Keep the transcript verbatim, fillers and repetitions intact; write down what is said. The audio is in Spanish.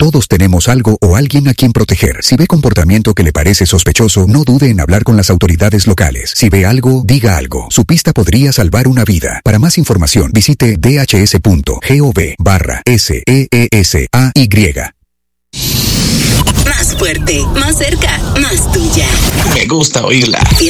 Todos tenemos algo o alguien a quien proteger. Si ve comportamiento que le parece sospechoso, no dude en hablar con las autoridades locales. Si ve algo, diga algo. Su pista podría salvar una vida. Para más información, visite dhs.gov barra S E E S A Y. Más fuerte, más cerca, más tuya. Me gusta oírla.